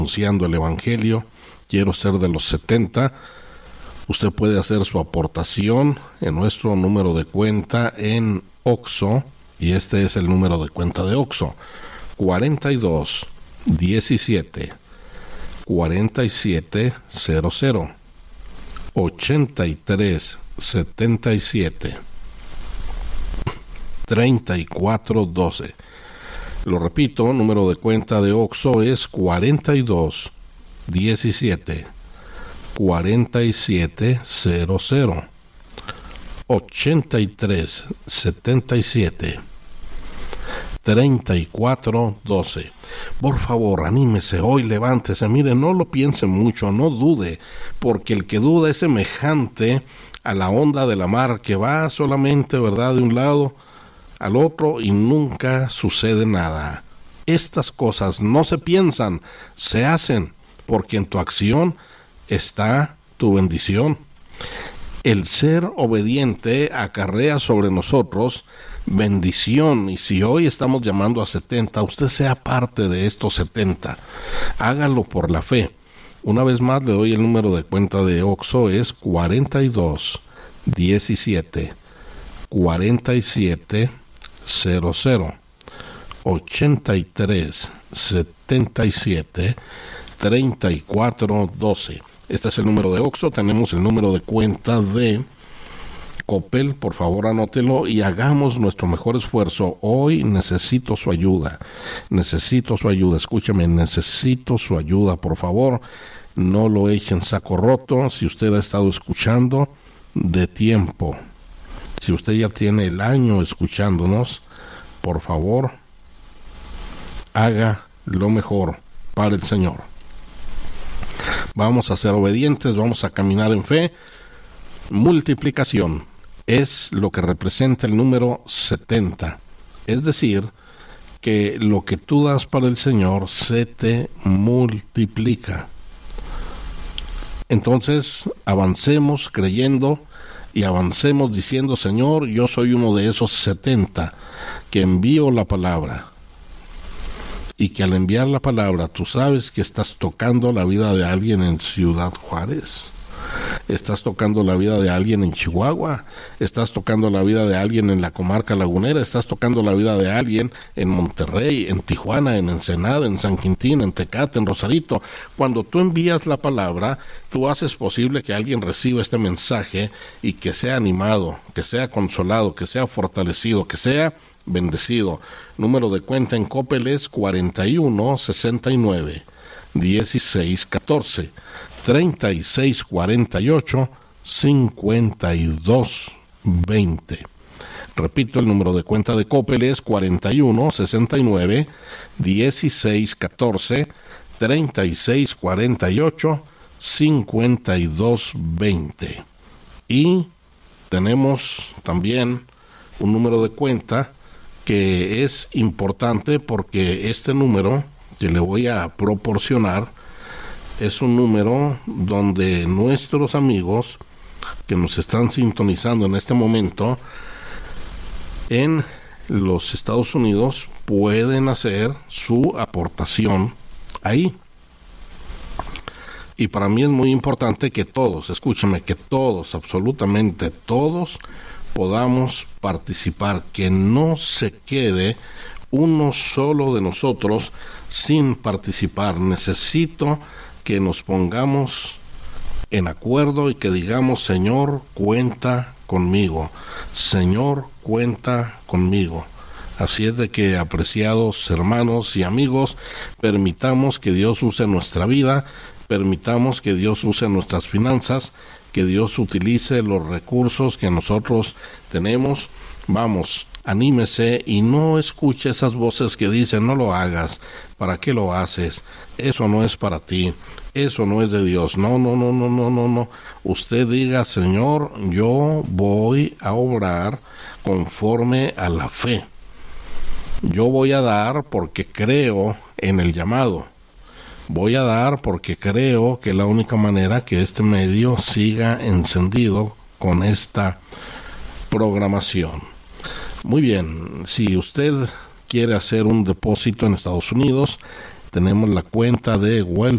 anunciando el Evangelio, quiero ser de los 70. Usted puede hacer su aportación en nuestro número de cuenta en OXXO, y este es el número de cuenta de OXXO: 42 17 47 00 83 77 34 12. Lo repito, número de cuenta de OXXO es 42 17 47 00 83 77 34 12. Por favor, anímese hoy, levántese. Mire, no lo piense mucho, no dude, porque el que duda es semejante a la onda de la mar que va solamente, ¿verdad?, de un lado al otro y nunca sucede nada. Estas cosas no se piensan, se hacen, porque en tu acción está tu bendición. El ser obediente acarrea sobre nosotros bendición, y si hoy estamos llamando a 70, usted sea parte de estos 70. Hágalo por la fe. Una vez más le doy el número de cuenta de OXXO, es 42 17 47 00 83 77 34 12. Este es el número de OXXO. Tenemos el número de cuenta de Coppel. Por favor, anótelo y hagamos nuestro mejor esfuerzo. Hoy necesito su ayuda. Necesito su ayuda. Escúchame, necesito su ayuda. Por favor, no lo echen en saco roto. Si usted ha estado escuchando de tiempo, si usted ya tiene el año escuchándonos, por favor, haga lo mejor para el Señor. Vamos a ser obedientes, vamos a caminar en fe. Multiplicación es lo que representa el número 70. Es decir, que lo que tú das para el Señor se te multiplica. Entonces, avancemos creyendo y avancemos diciendo: Señor, yo soy uno de esos 70 que envío la palabra. Y que al enviar la palabra, tú sabes que estás tocando la vida de alguien en Ciudad Juárez. Estás tocando la vida de alguien en Chihuahua. Estás tocando la vida de alguien en la comarca lagunera. Estás tocando la vida de alguien en Monterrey, en Tijuana, en Ensenada, en San Quintín, en Tecate, en Rosarito. Cuando tú envías la palabra, tú haces posible que alguien reciba este mensaje y que sea animado, que sea consolado, que sea fortalecido, que sea bendecido. Número de cuenta en Coppel es 41 69 16 14 36 48 52 20. Repito, el número de cuenta de Coppel es 41 69 16 14 36 48 52 20. Y tenemos también un número de cuenta que es importante, porque este número que le voy a proporcionar es un número donde nuestros amigos que nos están sintonizando en este momento en los Estados Unidos pueden hacer su aportación ahí. Y para mí es muy importante que todos, escúchame, que todos, absolutamente todos, podamos participar, que no se quede uno solo de nosotros sin participar. Necesito que nos pongamos en acuerdo y que digamos: Señor, cuenta conmigo. Señor, cuenta conmigo. Así es de que, apreciados hermanos y amigos, permitamos que Dios use nuestra vida, permitamos que Dios use nuestras finanzas, que Dios utilice los recursos que nosotros tenemos. Vamos, anímese y no escuche esas voces que dicen: no lo hagas, ¿para qué lo haces? Eso no es para ti, eso no es de Dios. No. Usted diga: Señor, yo voy a obrar conforme a la fe. Yo voy a dar porque creo en el llamado. Voy a dar porque creo que la única manera que este medio siga encendido con esta programación. Muy bien, si usted quiere hacer un depósito en Estados Unidos, tenemos la cuenta de Wells